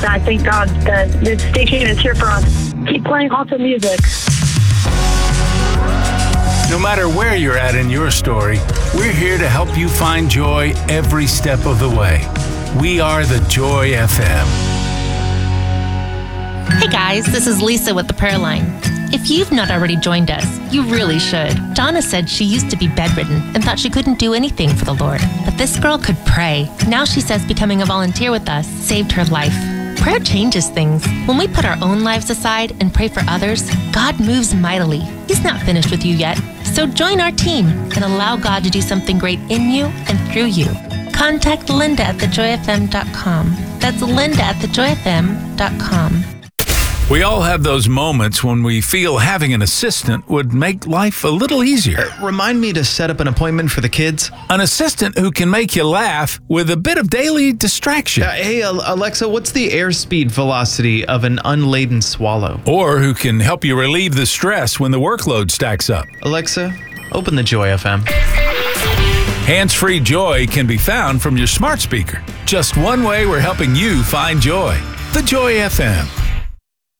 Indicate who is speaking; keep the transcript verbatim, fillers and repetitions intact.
Speaker 1: I thank God that this station is here for us. Keep playing awesome music.
Speaker 2: No matter where you're at in your story, we're here to help you find joy every step of the way. We are the Joy F M.
Speaker 3: Hey guys, this is Lisa with the Prayer Line. If you've not already joined us, you really should. Donna said she used to be bedridden and thought she couldn't do anything for the Lord. But this girl could pray. Now she says becoming a volunteer with us saved her life. Prayer changes things. When we put our own lives aside and pray for others, God moves mightily. He's not finished with you yet. So join our team and allow God to do something great in you and through you. Contact Linda at the joy f m dot com. That's Linda at the joy f m dot com.
Speaker 2: We all have those moments when we feel having an assistant would make life a little easier.
Speaker 4: Uh, remind me to set up an appointment for the kids.
Speaker 2: An assistant who can make you laugh with a bit of daily distraction.
Speaker 4: Uh, hey, Alexa, what's the airspeed velocity of an unladen swallow?
Speaker 2: Or who can help you relieve the stress when the workload stacks up.
Speaker 4: Alexa, open the Joy F M.
Speaker 2: Hands-free joy can be found from your smart speaker. Just one way we're helping you find joy. The Joy F M.